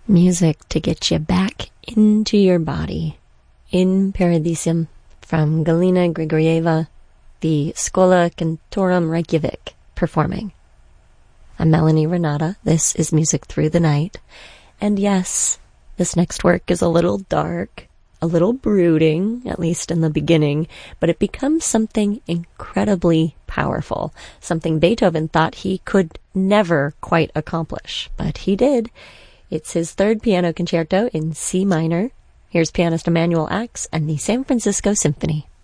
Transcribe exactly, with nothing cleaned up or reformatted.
Music to get you back into your body. In Paradisium from Galina Grigorieva, the Schola Cantorum Reykjavik, performing. I'm Melanie Renata. This is Music Through the Night. And yes, this next work is a little dark, a little brooding, at least in the beginning, but it becomes something incredibly powerful, something Beethoven thought he could never quite accomplish, but he did. It's his third piano concerto in C minor. Here's pianist Emanuel Ax and the San Francisco Symphony.